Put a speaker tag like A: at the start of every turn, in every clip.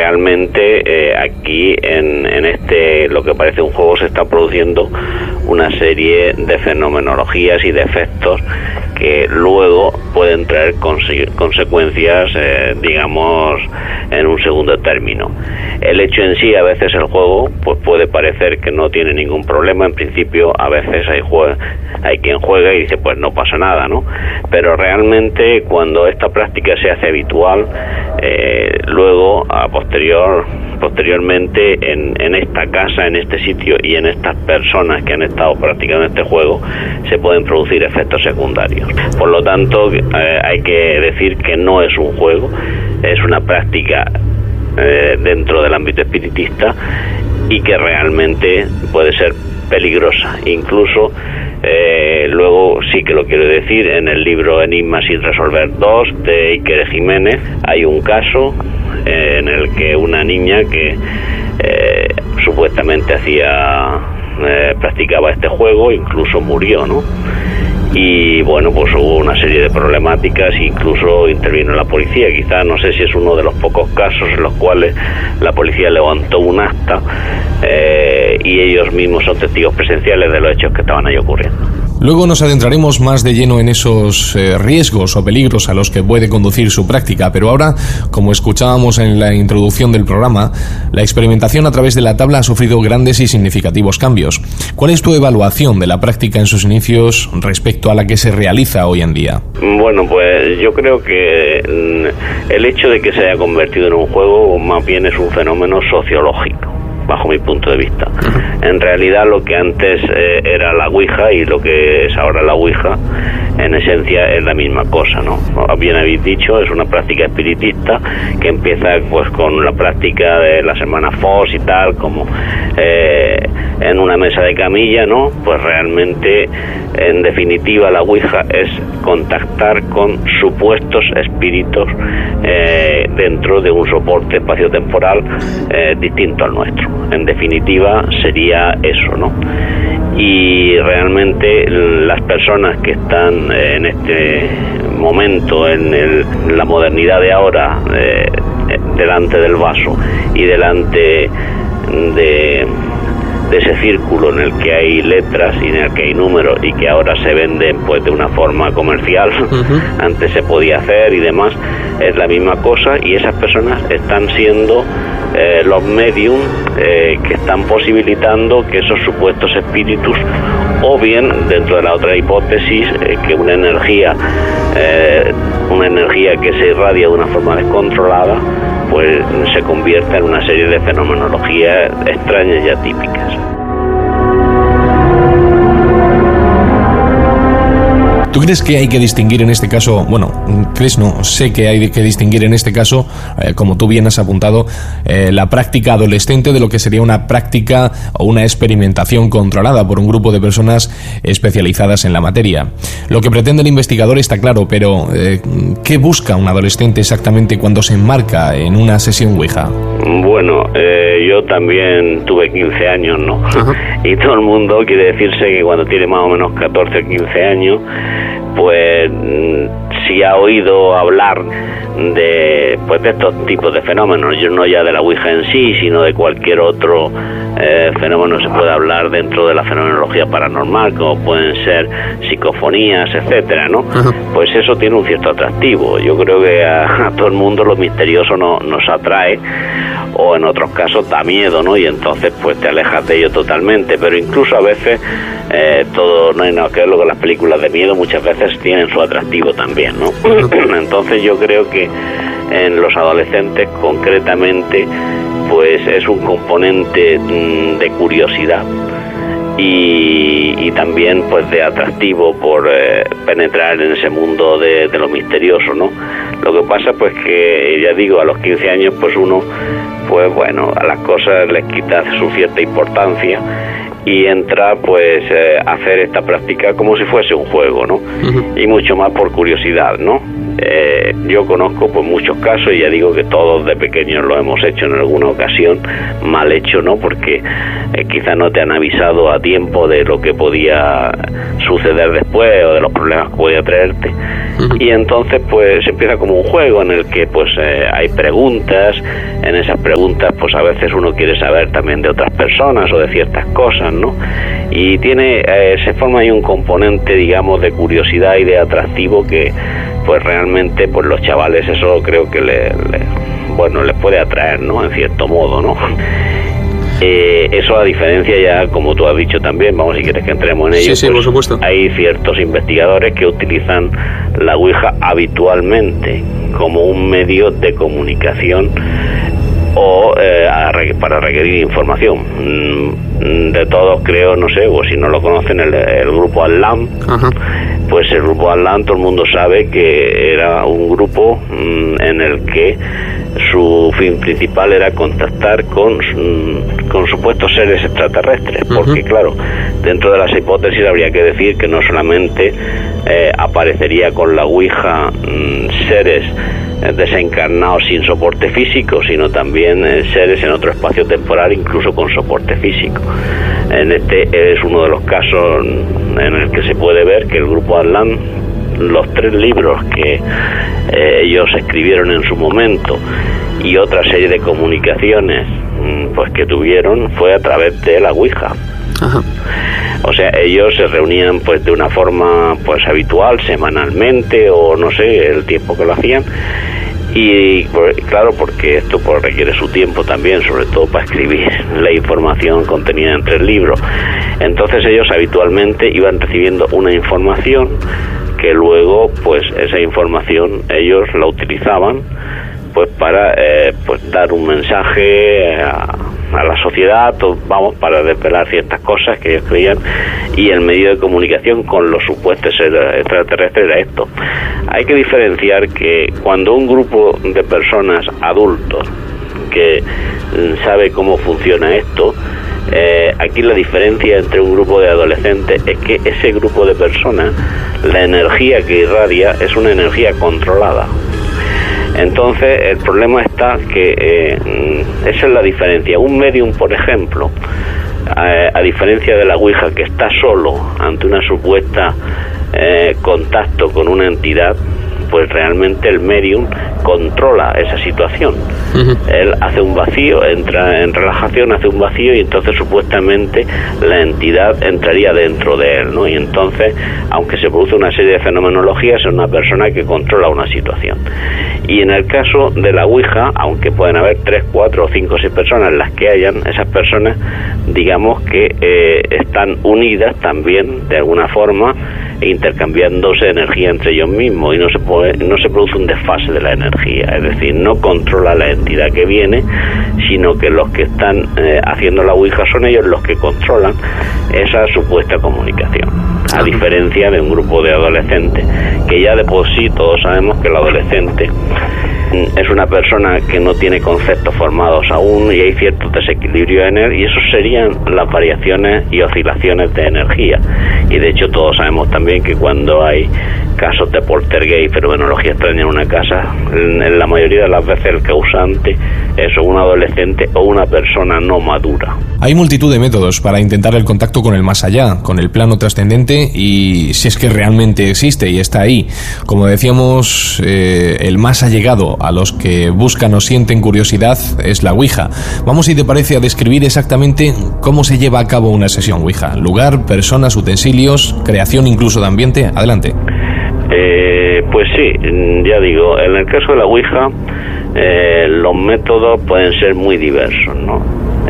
A: realmente aquí en este, lo que parece un juego, se está produciendo una serie de fenomenologías y de efectos que luego pueden traer consecuencias, digamos, en un segundo término. El hecho en sí, a veces el juego pues puede parecer que no tiene ningún problema. En principio, a veces hay quien juega y dice, pues no pasa nada, ¿no? Pero realmente, cuando esta práctica se hace habitual, luego, posteriormente, en esta casa, en este sitio y en estas personas que han estado practicando este juego, se pueden producir efectos secundarios. Por lo tanto, hay que decir que no es un juego, es una práctica dentro del ámbito espiritista, y que realmente puede ser peligrosa. Incluso luego, sí que lo quiero decir, en el libro Enigmas sin resolver 2 de Iker Jiménez hay un caso en el que una niña que supuestamente practicaba este juego, incluso murió, ¿no? Y bueno, pues hubo una serie de problemáticas, incluso intervino la policía. Quizás, no sé si es uno de los pocos casos en los cuales la policía levantó un acta y ellos mismos son testigos presenciales de los hechos que estaban ahí ocurriendo.
B: Luego nos adentraremos más de lleno en esos riesgos o peligros a los que puede conducir su práctica, pero ahora, como escuchábamos en la introducción del programa, la experimentación a través de la tabla ha sufrido grandes y significativos cambios. ¿Cuál es tu evaluación de la práctica en sus inicios respecto a la que se realiza hoy en día?
A: Bueno, pues yo creo que el hecho de que se haya convertido en un juego más bien es un fenómeno sociológico, bajo mi punto de vista. En realidad, lo que antes era la Ouija y lo que es ahora la Ouija, en esencia es la misma cosa, ¿no? Bien habéis dicho, es una práctica espiritista que empieza pues con la práctica de las hermanas Fox y tal, como en una mesa de camilla, ¿no? Pues realmente, en definitiva, la Ouija es contactar con supuestos espíritus dentro de un soporte espaciotemporal distinto al nuestro. En definitiva, sería eso, ¿no? Y realmente las personas que están en este momento, en la modernidad de ahora, delante del vaso y delante de ese círculo en el que hay letras y en el que hay números y que ahora se venden pues de una forma comercial, antes se podía hacer y demás, es la misma cosa, y esas personas están siendo los medium que están posibilitando que esos supuestos espíritus, o bien, dentro de la otra hipótesis, que una energía que se irradia de una forma descontrolada, pues se convierta en una serie de fenomenologías extrañas y atípicas.
B: ¿Tú crees que hay que distinguir en este caso, sé que hay que distinguir en este caso, como tú bien has apuntado, la práctica adolescente de lo que sería una práctica o una experimentación controlada por un grupo de personas especializadas en la materia? Lo que pretende el investigador está claro, pero ¿qué busca un adolescente exactamente cuando se enmarca en una sesión Ouija? Bueno,
A: yo también tuve 15 años, ¿no? Y todo el mundo quiere decirse que cuando tiene más o menos 14 o 15 años, pues si ha oído hablar de estos tipos de fenómenos, yo no ya de la Ouija en sí, sino de cualquier otro fenómeno se puede hablar dentro de la fenomenología paranormal, como pueden ser psicofonías, etcétera, ¿no? Pues eso tiene un cierto atractivo. Yo creo que a todo el mundo lo misterioso nos atrae, o en otros casos da miedo, ¿no? Y entonces pues te alejas de ello totalmente. Pero incluso a veces todo, no hay nada que ver con las películas de miedo, muchas veces tienen su atractivo también, ¿no? Entonces yo creo que en los adolescentes concretamente pues es un componente de curiosidad y también pues de atractivo por penetrar en ese mundo de lo misterioso, ¿no? Lo que pasa pues que, ya digo, a los 15 años pues uno, pues bueno, a las cosas les quita su cierta importancia y entra pues a hacer esta práctica como si fuese un juego, ¿no? Y mucho más por curiosidad, ¿no? Yo conozco pues muchos casos, y ya digo que todos de pequeños lo hemos hecho en alguna ocasión, mal hecho, ¿no? Porque quizás no te han avisado a tiempo de lo que podía suceder después o de los problemas que podía traerte. Y entonces pues se empieza como un juego en el que pues hay preguntas. En esas preguntas pues a veces uno quiere saber también de otras personas o de ciertas cosas, ¿no? Y se forma ahí un componente, digamos, de curiosidad y de atractivo que pues realmente pues los chavales eso creo que les puede atraer, ¿no? En cierto modo, ¿no? Eso a diferencia ya, como tú has dicho también, vamos, si quieres que entremos en ello,
C: sí,
A: pues,
C: por supuesto.
A: Hay ciertos investigadores que utilizan la Ouija habitualmente como un medio de comunicación o para requerir información. De todos creo, no sé, o si no lo conocen, el grupo Aslan. Pues el grupo Aslan, todo el mundo sabe que era un grupo en el que su fin principal era contactar con supuestos seres extraterrestres, porque claro, dentro de las hipótesis habría que decir que no solamente aparecería con la Ouija seres desencarnados sin soporte físico, sino también seres en otro espacio temporal, incluso con soporte físico. Este es uno de los casos en el que se puede ver que el grupo Aslan, los 3 libros que ellos escribieron en su momento y otra serie de comunicaciones pues que tuvieron fue a través de la Ouija. O sea, ellos se reunían pues de una forma pues habitual, semanalmente o no sé, el tiempo que lo hacían. Y claro, porque esto pues requiere su tiempo también, sobre todo para escribir la información contenida en 3 libros. Entonces ellos habitualmente iban recibiendo una información que luego pues esa información ellos la utilizaban pues para pues dar un mensaje a la sociedad, vamos, para desvelar ciertas cosas que ellos creían, y el medio de comunicación con los supuestos extraterrestres era esto. Hay que diferenciar que cuando un grupo de personas adultos que sabe cómo funciona esto, aquí la diferencia entre un grupo de adolescentes es que ese grupo de personas, la energía que irradia es una energía controlada. Entonces el problema está que esa es la diferencia. Un medium, por ejemplo, a diferencia de la Ouija, que está solo ante una supuesta contacto con una entidad, pues realmente el medium controla esa situación. Él hace un vacío, entra en relajación, hace un vacío, y entonces supuestamente la entidad entraría dentro de él, ¿no? Y entonces, aunque se produce una serie de fenomenologías, es una persona que controla una situación. Y en el caso de la Ouija, aunque pueden haber 3, 4 o 5 o 6 personas, las que hayan, esas personas, digamos que están unidas también de alguna forma, intercambiándose energía entre ellos mismos, y no se produce un desfase de la energía, es decir, no controla la entidad que viene, sino que los que están haciendo la Ouija son ellos los que controlan esa supuesta comunicación, a diferencia de un grupo de adolescentes, que ya de por sí todos sabemos que el adolescente es una persona que no tiene conceptos formados aún, y hay ciertos desequilibrios en él, y eso serían las variaciones y oscilaciones de energía. Y de hecho todos sabemos también que cuando hay casos de poltergeist, fenomenología extraña en una casa, en la mayoría de las veces el causante es un adolescente o una persona no madura.
B: Hay multitud de métodos para intentar el contacto con el más allá, con el plano trascendente, y si es que realmente existe y está ahí. Como decíamos, el más allegado a los que buscan o sienten curiosidad es la Ouija. Vamos, si te parece, a describir exactamente cómo se lleva a cabo una sesión Ouija. Lugar, personas, utensilios, creación incluso de ambiente. Adelante.
A: Pues sí, ya digo, en el caso de la Ouija, los métodos pueden ser muy diversos, ¿no?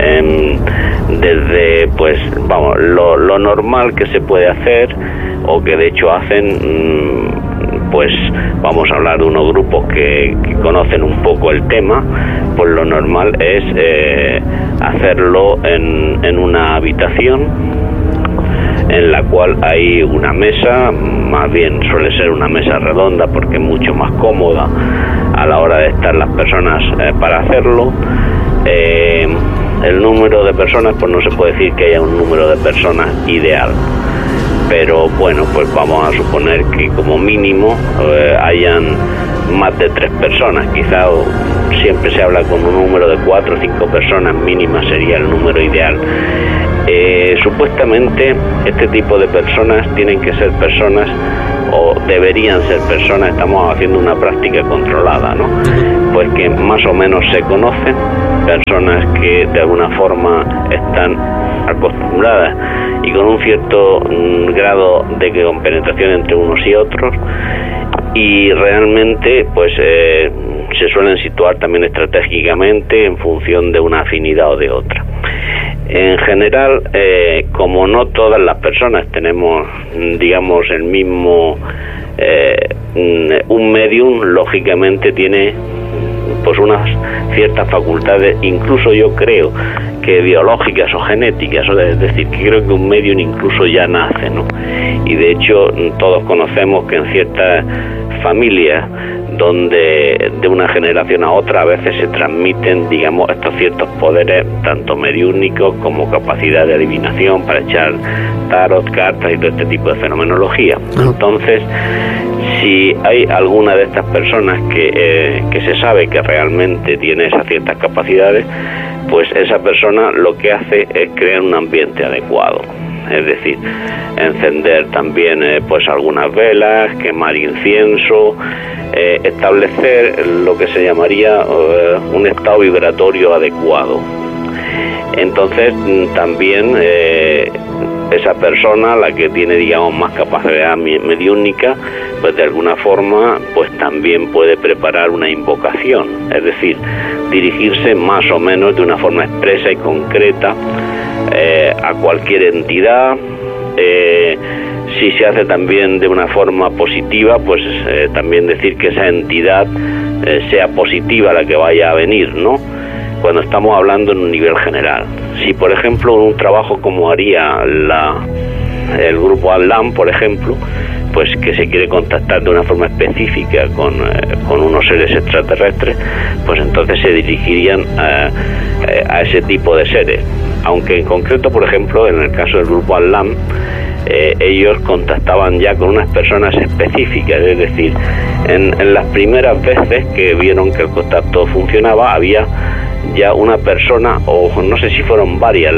A: Desde, pues, vamos, lo normal que se puede hacer, o que de hecho hacen, pues vamos a hablar de unos grupos que conocen un poco el tema, pues lo normal es hacerlo en una habitación en la cual hay una mesa, más bien suele ser una mesa redonda porque es mucho más cómoda a la hora de estar las personas para hacerlo. el número de personas, pues no se puede decir que haya un número de personas ideal. Pero bueno, pues vamos a suponer que como mínimo hayan más de 3 personas, quizá siempre se habla con un número de 4 o 5 personas mínima sería el número ideal. Supuestamente este tipo de personas tienen que ser personas, o deberían ser personas, estamos haciendo una práctica controlada, ¿no? Pues que más o menos se conocen, personas que de alguna forma están acostumbradas y con un cierto grado de compenetración entre unos y otros, y realmente pues se suelen situar también estratégicamente en función de una afinidad o de otra. En general, como no todas las personas tenemos, digamos, el mismo, un medium lógicamente tiene pues unas ciertas facultades, incluso yo creo que biológicas o genéticas, es decir, que creo que un medium incluso ya nace, ¿no? Y de hecho todos conocemos que en ciertas familias donde de una generación a otra a veces se transmiten, digamos, estos ciertos poderes, tanto mediúnicos como capacidad de adivinación para echar tarot, cartas y todo este tipo de fenomenología. Entonces, si hay alguna de estas personas que se sabe que realmente tiene esas ciertas capacidades, pues esa persona lo que hace es crear un ambiente adecuado. Es decir, encender también pues algunas velas, quemar incienso, establecer lo que se llamaría un estado vibratorio adecuado. Entonces también esa persona, la que tiene, digamos, más capacidad mediúnica, pues de alguna forma pues también puede preparar una invocación, es decir, dirigirse más o menos de una forma expresa y concreta a cualquier entidad. Si se hace también de una forma positiva, pues también decir que esa entidad sea positiva la que vaya a venir, ¿no? Cuando estamos hablando en un nivel general. Si, por ejemplo, un trabajo como haría el grupo Al-Lam, por ejemplo, pues que se quiere contactar de una forma específica con unos seres extraterrestres, pues entonces se dirigirían a ese tipo de seres. Aunque en concreto, por ejemplo, en el caso del grupo Al-Lam, ellos contactaban ya con unas personas específicas, es decir, en las primeras veces que vieron que el contacto funcionaba, había ya una persona, o no sé si fueron varias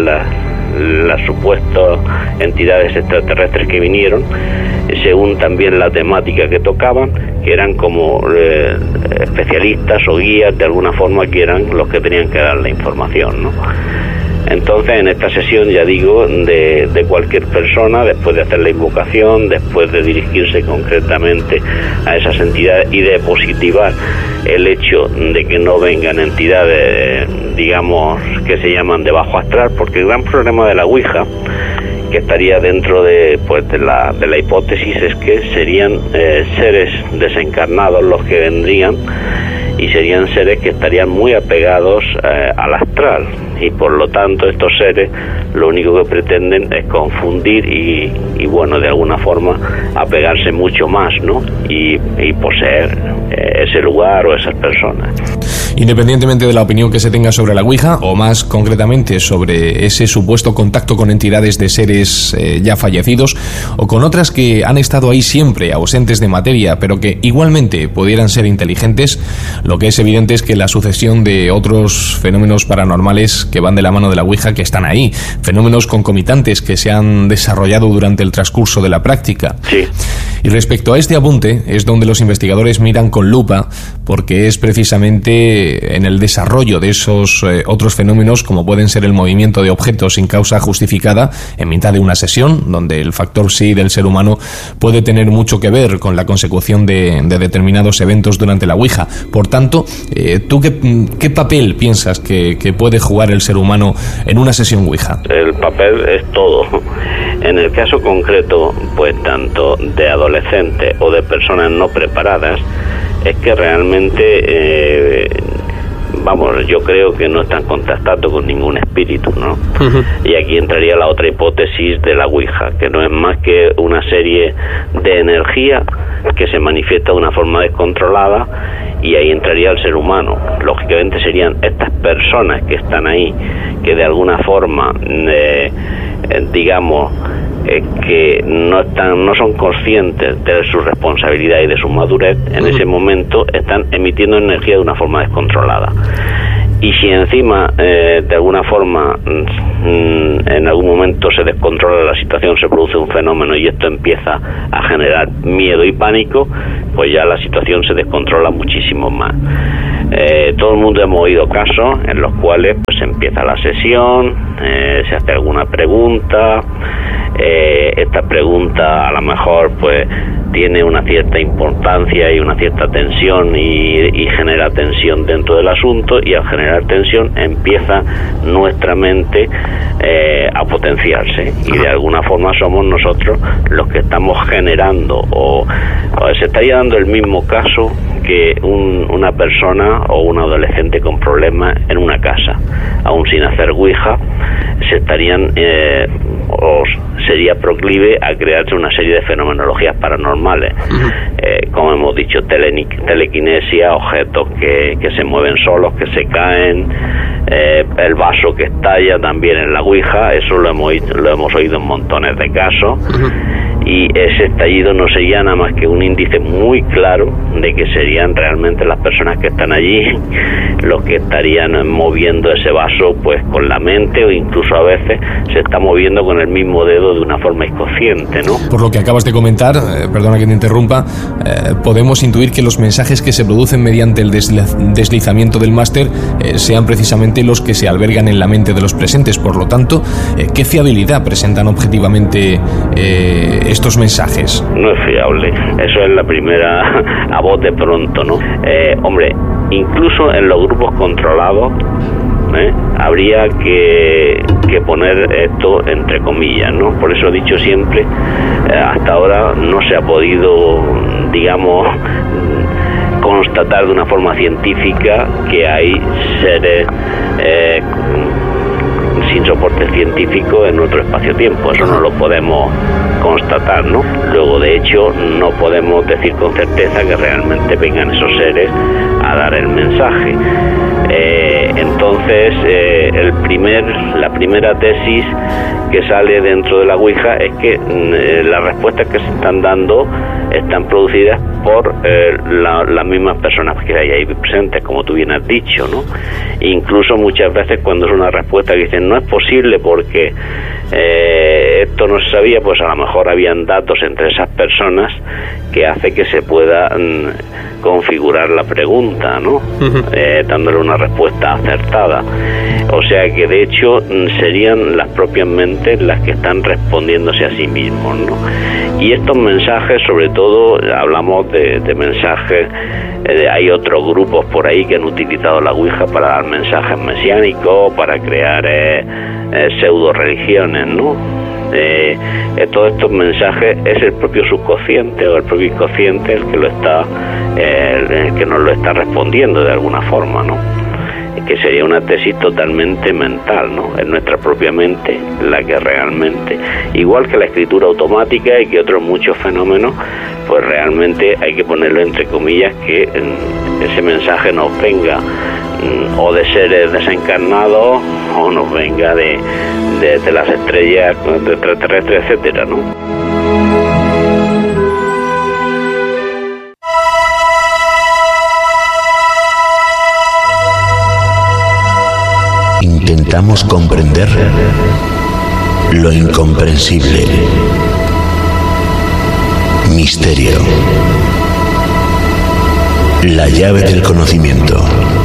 A: las supuestas entidades extraterrestres que vinieron, según también la temática que tocaban, que eran como especialistas o guías de alguna forma, que eran los que tenían que dar la información, ¿no? Entonces, en esta sesión, ya digo, de cualquier persona, después de hacer la invocación, después de dirigirse concretamente a esas entidades y de positivar el hecho de que no vengan entidades, digamos, que se llaman de bajo astral, porque el gran problema de la Ouija, que estaría dentro de la hipótesis, es que serían seres desencarnados los que vendrían, y serían seres que estarían muy apegados al astral, y por lo tanto estos seres lo único que pretenden es confundir y bueno, de alguna forma apegarse mucho más, ¿no? Y poseer ese lugar o esas personas.
B: Independientemente de la opinión que se tenga sobre la Ouija, o más concretamente sobre ese supuesto contacto con entidades de seres ya fallecidos, o con otras que han estado ahí siempre, ausentes de materia, pero que igualmente pudieran ser inteligentes, lo que es evidente es que la sucesión de otros fenómenos paranormales que van de la mano de la Ouija, que están ahí, fenómenos concomitantes que se han desarrollado durante el transcurso de la práctica.
A: Sí.
B: Y respecto a este apunte, es donde los investigadores miran con lupa, porque es precisamente en el desarrollo de esos otros fenómenos, como pueden ser el movimiento de objetos sin causa justificada en mitad de una sesión, donde el factor psi del ser humano puede tener mucho que ver con la consecución de determinados eventos durante la Ouija. Por tanto, ¿tú qué papel piensas que puede jugar el ser humano en una sesión Ouija?
A: El papel es todo. En el caso concreto, pues tanto de adolescentes o de personas no preparadas, es que realmente vamos, yo creo que no están contactando con ningún espíritu, ¿no? Y aquí entraría la otra hipótesis de la Ouija, que no es más que una serie de energía que se manifiesta de una forma descontrolada, y ahí entraría el ser humano. Lógicamente serían estas personas que están ahí, que de alguna forma, digamos, que no son conscientes de su responsabilidad y de su madurez, en ese momento están emitiendo energía de una forma descontrolada. Y si encima de alguna forma en algún momento se descontrola la situación, se produce un fenómeno y esto empieza a generar miedo y pánico, pues ya la situación se descontrola muchísimo más. Todo el mundo hemos oído casos en los cuales pues empieza la sesión, se hace alguna pregunta, esta pregunta a lo mejor pues tiene una cierta importancia y una cierta tensión y genera tensión dentro del asunto, y al generar tensión empieza nuestra mente a potenciarse, y de alguna forma somos nosotros los que estamos generando, o se estaría dando el mismo caso que una persona o un adolescente con problemas en una casa, aún sin hacer Ouija, se estarían o sería proclive a crearse una serie de fenomenologías paranormales, como hemos dicho, telequinesia, objetos que se mueven solos, que se caen, el vaso que estalla también en la Ouija, eso lo hemos oído en montones de casos. Y ese estallido no sería nada más que un índice muy claro de que serían realmente las personas que están allí los que estarían moviendo ese vaso pues con la mente, o incluso a veces se está moviendo con el mismo dedo de una forma inconsciente, ¿no?
B: Por lo que acabas de comentar, perdona que te interrumpa, podemos intuir que los mensajes que se producen mediante el deslizamiento del máster sean precisamente los que se albergan en la mente de los presentes. Por lo tanto, ¿qué fiabilidad presentan objetivamente estos mensajes?
A: No es fiable, eso es la primera a bote pronto, ¿no? Hombre, incluso en los grupos controlados habría que poner esto entre comillas, ¿no? Por eso he dicho siempre, hasta ahora no se ha podido, digamos, constatar de una forma científica que hay seres sin soporte científico en nuestro espacio-tiempo. Eso no lo podemos constatar, ¿no? Luego, de hecho, no podemos decir con certeza que realmente vengan esos seres a dar el mensaje. Entonces, la primera tesis que sale dentro de la Ouija es que las respuestas que se están dando están producidas por las mismas personas que hay ahí presentes, como tú bien has dicho, ¿no? Incluso muchas veces cuando es una respuesta que dicen no es posible porque esto no se sabía, pues a lo mejor habían datos entre esas personas que hace que se pueda configurar la pregunta, ¿no? Dándole una respuesta acertada. O sea que de hecho serían las propias mentes las que están respondiéndose a sí mismos, ¿no? Y estos mensajes, sobre todo, hablamos de mensajes, hay otros grupos por ahí que han utilizado la Ouija para dar mensajes mesiánicos, para crear pseudo religiones, ¿no? Todos estos mensajes es el propio subconsciente o el propio inconsciente el que nos lo está respondiendo de alguna forma, ¿no? Que sería una tesis totalmente mental, ¿no? Es nuestra propia mente la que realmente, igual que la escritura automática y que otros muchos fenómenos, pues realmente hay que ponerlo entre comillas, que ese mensaje nos venga o de seres desencarnados o nos venga de las estrellas, de extraterrestres, etcétera, ¿no?
C: Intentamos comprender lo incomprensible. Misterio. La llave del conocimiento.